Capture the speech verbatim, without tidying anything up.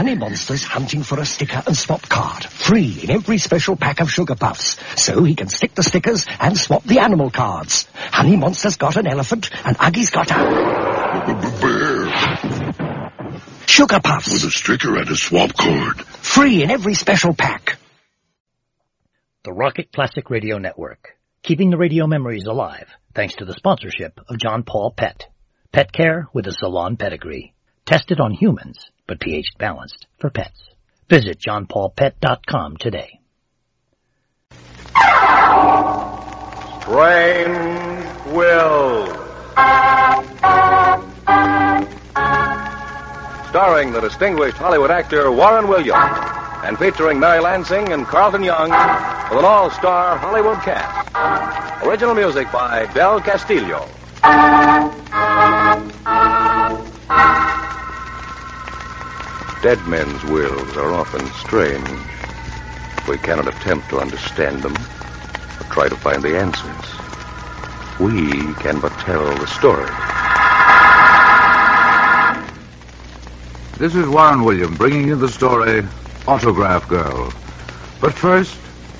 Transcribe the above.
Honey Monster's hunting for a sticker and swap card, free in every special pack of Sugar Puffs, so he can stick the stickers and swap the animal cards. Honey Monster's got an elephant, and Uggy's got a... bear. Sugar Puffs. With a sticker and a swap card. Free in every special pack. The Rocket Classic Radio Network, keeping the radio memories alive, thanks to the sponsorship of John Paul Pet. Pet care with a salon pedigree. Tested on humans, but pH balanced for pets. Visit john paul pet dot com today. Strange Will. Starring the distinguished Hollywood actor Warren Williams, and featuring Mary Lansing and Carlton Young with an all-star Hollywood cast. Original music by Del Castillo. Dead men's wills are often strange. We cannot attempt to understand them or try to find the answers. We can but tell the story. This is Warren Williams bringing you the story Autograph Girl. But first,